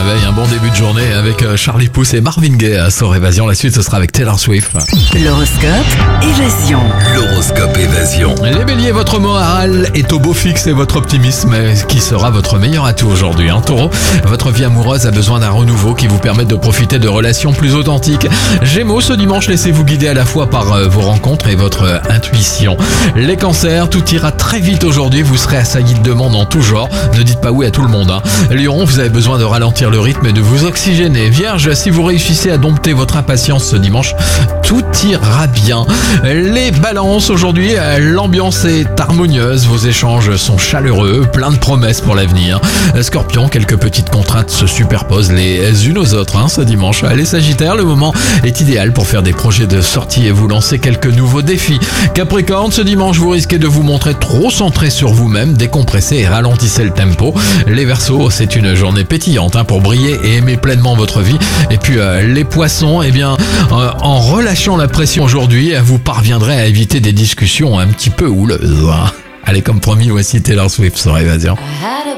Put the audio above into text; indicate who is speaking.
Speaker 1: réveil, un bon début de journée avec Charlie Puth et Marvin Gaye sur Évasion. La suite, ce sera avec Taylor Swift.
Speaker 2: L'horoscope Évasion.
Speaker 3: L'horoscope Évasion.
Speaker 1: Les béliers, votre morale est au beau fixe et votre optimisme qui sera votre meilleur atout aujourd'hui. Taureau, votre vie amoureuse a besoin d'un renouveau qui vous permette de profiter de relations plus authentiques. Gémeaux, ce dimanche, laissez-vous guider à la fois par vos rencontres et votre intuition. Les cancers, tout ira très vite aujourd'hui, vous serez assaillis de demandes en tout genre. Ne dites pas oui à tout le monde. Lion, vous avez besoin de ralentir le rythme et de vous oxygéner. Vierge, si vous réussissez à dompter votre impatience ce dimanche, tout ira bien. Les balances, aujourd'hui, l'ambiance est harmonieuse, vos échanges sont chaleureux, plein de promesses pour l'avenir. Scorpion, quelques petites contraintes se superposent les unes aux autres ce dimanche. Les Sagittaires, le moment est idéal pour faire des projets de sortie et vous lancer quelques nouveaux défis. Capricorne, ce dimanche, vous risquez de vous montrer trop centré sur vous-même, décompressez et ralentissez le tempo. Les Verseaux, c'est une journée pétillante pour briller et aimer pleinement votre vie. Et puis les Poissons, en relâchant la pression aujourd'hui, vous parviendrez à éviter des discussions un petit peu houleuses. Allez, comme promis, voici Taylor Swift sur Évasion.
Speaker 4: I had a